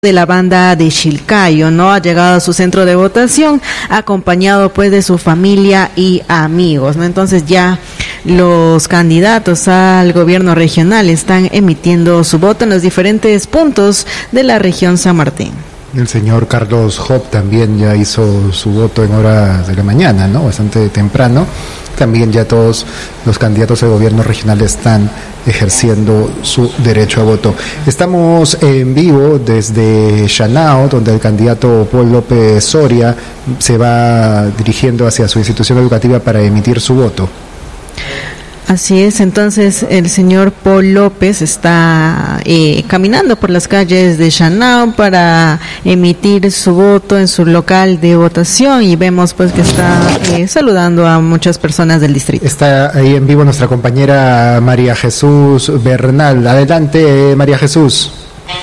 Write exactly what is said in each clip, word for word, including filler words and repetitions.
de la banda de Chilcayo, ¿no? Ha llegado a su centro de votación acompañado pues de su familia y amigos, ¿no? Entonces ya los candidatos al gobierno regional están emitiendo su voto en los diferentes puntos de la región San Martín. El señor Carlos Job también ya hizo su voto en horas de la mañana, ¿no? Bastante temprano. También ya todos los candidatos al gobierno regional están ejerciendo su derecho a voto. Estamos en vivo desde Chanao, donde el candidato Paul López Soria se va dirigiendo hacia su institución educativa para emitir su voto. Así es, entonces el señor Paul López está eh, caminando por las calles de Chanao para emitir su voto en su local de votación y vemos pues que está eh, saludando a muchas personas del distrito. Está ahí en vivo nuestra compañera María Jesús Bernal. Adelante, María Jesús.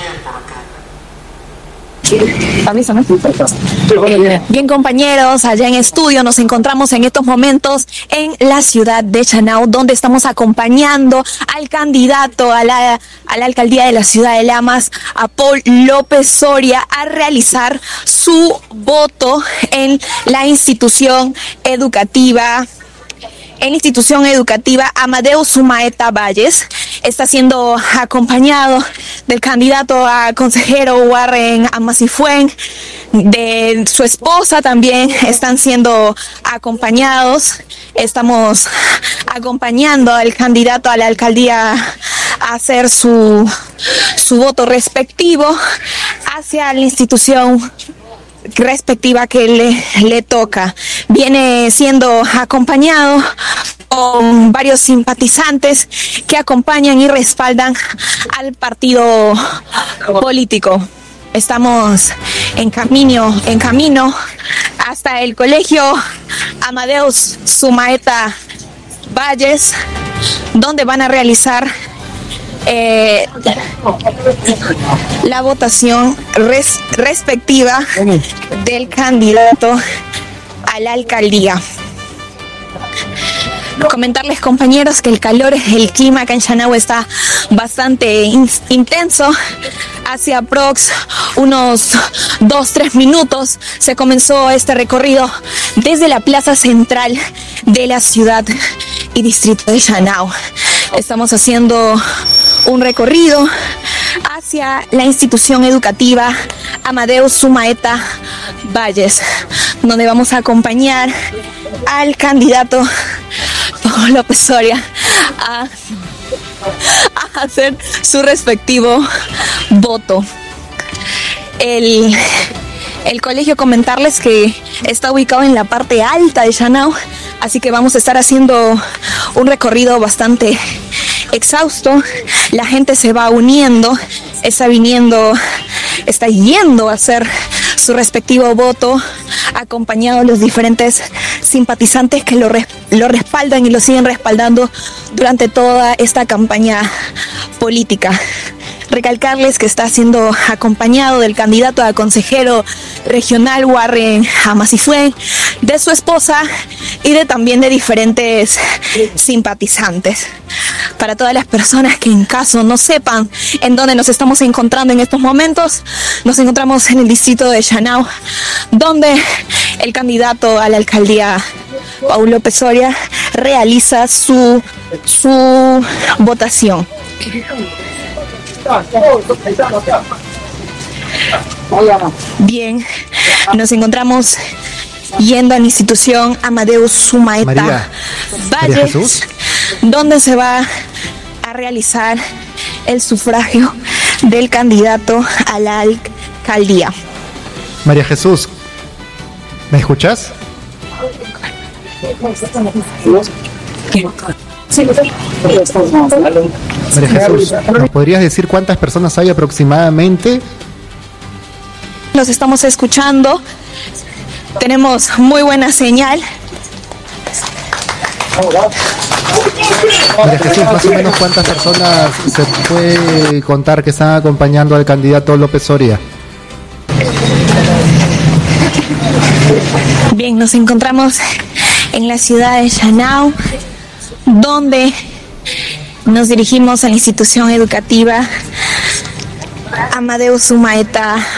Bien, compañeros, allá en estudio nos encontramos en estos momentos en la ciudad de Chanao, donde estamos acompañando al candidato a la, a la alcaldía de la ciudad de Lamas, a Paul López Soria, a realizar su voto en la institución educativa en la institución educativa Amadeo Sumaeta Valles. Está siendo acompañado del candidato a consejero Warren Amasifuen, de su esposa también están siendo acompañados. Estamos acompañando al candidato a la alcaldía a hacer su, su voto respectivo hacia la institución respectiva que le, le toca. Viene siendo acompañado con varios simpatizantes que acompañan y respaldan al partido político. Estamos en camino, en camino hasta el colegio Amadeus Sumaeta Valles, donde van a realizar Eh, la votación res, respectiva del candidato a la alcaldía. Comentarles, compañeros, que el calor, el clima acá en Chanao está bastante in, intenso. Hace aprox unos dos, tres minutos se comenzó este recorrido desde la plaza central de la ciudad y distrito de Chanao. Estamos haciendo un recorrido hacia la institución educativa Amadeo Sumaeta Valles, donde vamos a acompañar al candidato Paul López Soria a, a hacer su respectivo voto. El, el colegio, comentarles que está ubicado en la parte alta de Chanao, así que vamos a estar haciendo un recorrido bastante exhausto. La gente se va uniendo, está viniendo, está yendo a hacer su respectivo voto, acompañado de los diferentes simpatizantes que lo, res, lo respaldan y lo siguen respaldando durante toda esta campaña política. Recalcarles que está siendo acompañado del candidato a consejero regional Warren Amasifuen, de su esposa y de también de diferentes simpatizantes. Para todas las personas que en caso no sepan en dónde nos estamos encontrando en estos momentos, nos encontramos en el distrito de Chanao, donde el candidato a la alcaldía Paul López Soria realiza su, su votación. Bien, nos encontramos yendo a la institución Amadeus Sumaeta María, Valles, María Jesús, donde se va a realizar el sufragio del candidato a la alcaldía. María Jesús, ¿me escuchas? María Jesús, ¿nos podrías decir cuántas personas hay aproximadamente? Los estamos escuchando, tenemos muy buena señal. María Jesús, más o menos cuántas personas se puede contar que están acompañando al candidato López Soria. Bien, nos encontramos en la ciudad de Chanao, donde nos dirigimos a la institución educativa Amadeus Sumaeta